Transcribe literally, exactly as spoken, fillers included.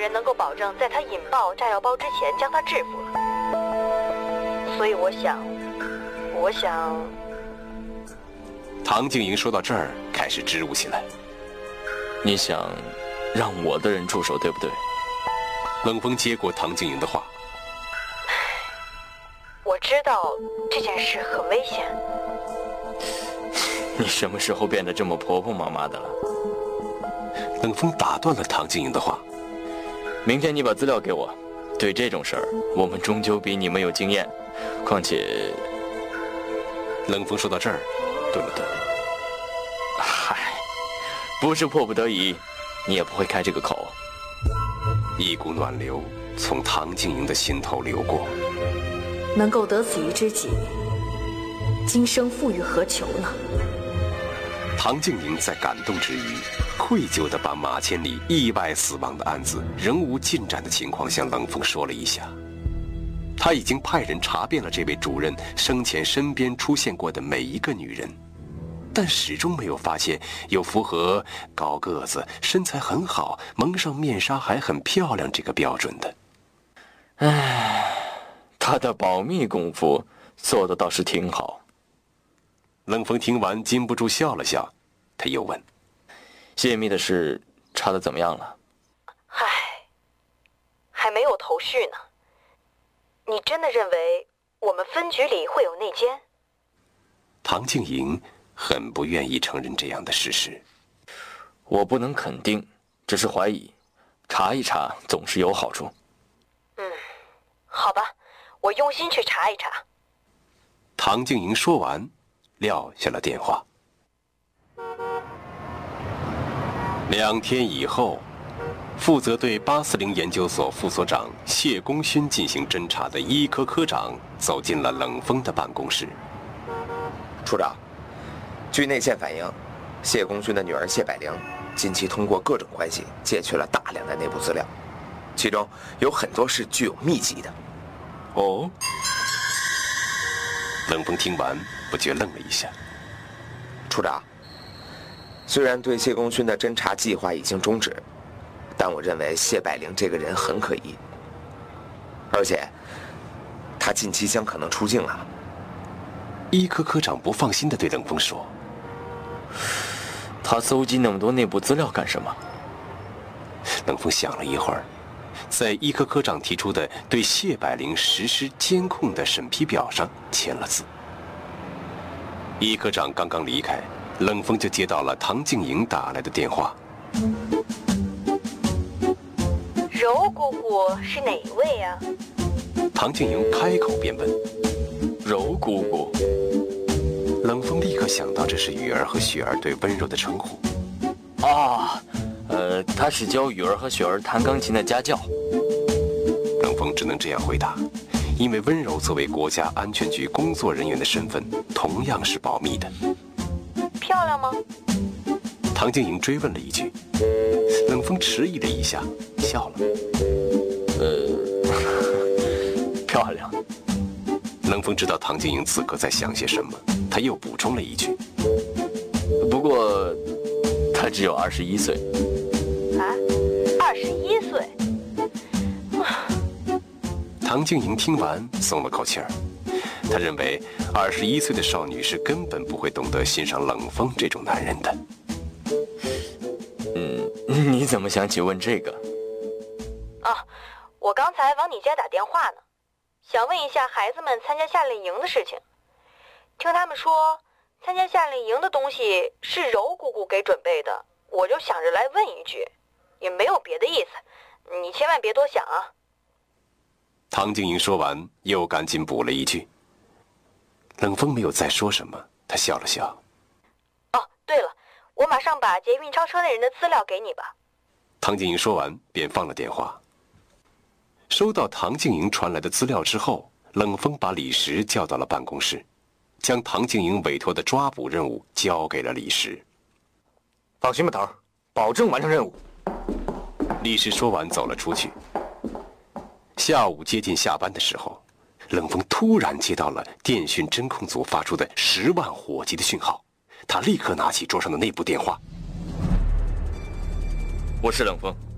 人能够保证在他引爆炸药包之前将他制服了。所以我想，我想…… 唐静莹说到这儿，开始支吾起来。 你想让我的人出手，对不对？ 冷风接过唐静莹的话。 我知道这件事很危险。 你什么时候变得这么婆婆妈妈的了？ 冷风打断了唐静莹的话。 明天你把资料给我，对这种事儿，我们终究比你们有经验。况且， 冷风说到这儿，顿了顿。 嗨，不是迫不得已，你也不会开这个口。 一股暖流从唐静莹的心头流过。 能够得此一知己，今生富裕何求呢？ 唐静莹在感动之余，愧疚地把马千里意外死亡的案子仍无进展的情况向冷风说了一下。他已经派人查遍了这位主任生前身边出现过的每一个女人，但始终没有发现有符合高个子、身材很好、蒙上面纱还很漂亮这个标准的。 唉，他的保密功夫做的倒是挺好。 冷风听完禁不住笑了笑，他又问： 泄密的事查得怎么样了？ 唉，还没有头绪呢。你真的认为我们分局里会有内奸？ 唐静莹很不愿意承认这样的事实。 我不能肯定，只是怀疑，查一查总是有好处。 嗯，好吧，我用心去查一查。 唐静莹说完，撂下了电话。两天以后，负责对八四零研究所副所长谢功勋进行侦查的医科科长走进了冷风的办公室。 处长，据内线反映，谢功勋的女儿谢百灵近期通过各种关系借取了大量的内部资料，其中有很多是具有秘籍的。 哦。冷风听完不觉愣了一下。 处长，虽然对谢功勋的侦查计划已经终止，但我认为谢百灵这个人很可疑，而且他近期将可能出境了。 医科科长不放心地对冷风说： 他搜集那么多内部资料干什么？ 冷风想了一会儿，在医科科长提出的对谢百灵实施监控的审批表上签了字。医科长刚刚离开，冷风就接到了唐静莹打来的电话。 柔姑姑是哪一位呀？ 唐静莹开口便问。 柔姑姑。 冷风立刻想到这是雨儿和雪儿对温柔的称呼。 啊，呃，她是教雨儿和雪儿弹钢琴的家教。 冷风只能这样回答，因为温柔作为国家安全局工作人员的身份同样是保密的。 漂亮吗？ 唐静莹追问了一句。冷风迟疑了一下，笑了。 呃，漂亮。 冷风知道唐静莹此刻在想些什么，他又补充了一句： 不过她只有二十一岁。 啊，二十一岁。 唐静莹听完松了口气儿，她认为二十一岁的少女是根本不会懂得欣赏冷风这种男人的。 嗯，你怎么想起问这个？ 啊，我刚才往你家打电话呢，想问一下孩子们参加夏令营的事情。听他们说，参加夏令营的东西是柔姑姑给准备的，我就想着来问一句，也没有别的意思，你千万别多想啊。 唐静莹说完，又赶紧补了一句。冷风没有再说什么，他笑了笑。 哦，对了，我马上把捷运超车那人的资料给你吧。 唐静莹说完，便放了电话。收到唐静莹传来的资料之后，冷风把李石叫到了办公室，将唐静莹委托的抓捕任务交给了李石。 放心吧，头儿，保证完成任务。 李石说完走了出去。下午接近下班的时候，冷风突然接到了电讯侦控组发出的十万火急的讯号，他立刻拿起桌上的内部电话。 我是冷风。